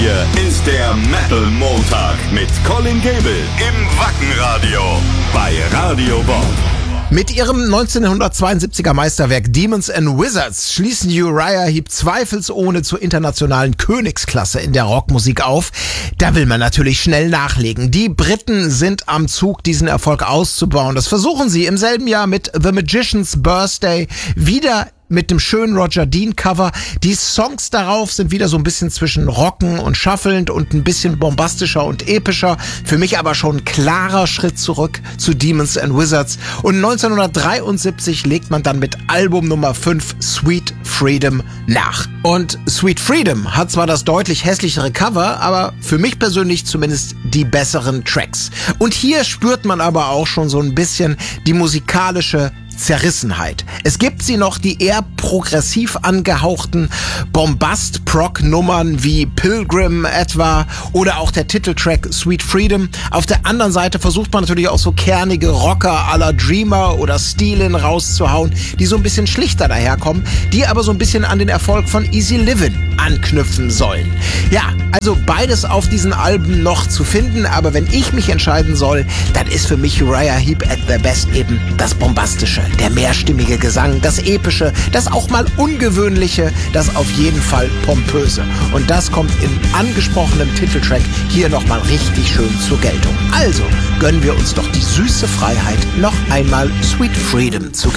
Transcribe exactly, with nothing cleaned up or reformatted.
hier ist der Metal Montag mit Colin Gable im Wackenradio bei Radio Bob. Mit ihrem neunzehnhundertzweiundsiebziger Meisterwerk Demons and Wizards schließen Uriah Heep zweifelsohne zur internationalen Königsklasse in der Rockmusik auf. Da will man natürlich schnell nachlegen. Die Briten sind am Zug, diesen Erfolg auszubauen. Das versuchen sie im selben Jahr mit The Magician's Birthday wieder mit dem schönen Roger Dean Cover. Die Songs darauf sind wieder so ein bisschen zwischen rocken und schaffelnd und ein bisschen bombastischer und epischer. Für mich aber schon ein klarer Schritt zurück zu Demons and Wizards. Und neunzehnhundertdreiundsiebzig legt man dann mit Album Nummer fünf Sweet Freedom nach. Und Sweet Freedom hat zwar das deutlich hässlichere Cover, aber für mich persönlich zumindest die besseren Tracks. Und hier spürt man aber auch schon so ein bisschen die musikalische Zerrissenheit. Es gibt sie noch, die eher progressiv angehauchten Bombast-Prog-Nummern wie Pilgrim etwa oder auch der Titeltrack Sweet Freedom. Auf der anderen Seite versucht man natürlich auch so kernige Rocker à la Dreamer oder Steelin rauszuhauen, die so ein bisschen schlichter daherkommen, die aber so ein bisschen an den Erfolg von Easy Livin' anknüpfen sollen. Ja, also beides auf diesen Alben noch zu finden, aber wenn ich mich entscheiden soll, dann ist für mich Uriah Heep at their best eben das Bombastische, der mehrstimmige Gesang, das Epische, das auch mal Ungewöhnliche, das auf jeden Fall Pompöse. Und das kommt in angesprochenem Titeltrack hier nochmal richtig schön zur Geltung. Also gönnen wir uns doch die süße Freiheit, noch einmal Sweet Freedom zu